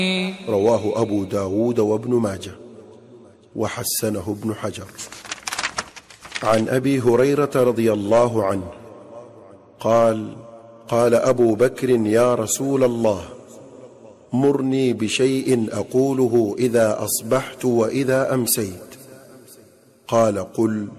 رواه أبو داود وابن ماجه وحسنه ابن حجر. عن أبي هريرة رضي الله عنه قال: قال أبو بكر: يا رسول الله، مرني بشيء أقوله إذا أصبحت وإذا أمسيت. قال: قل: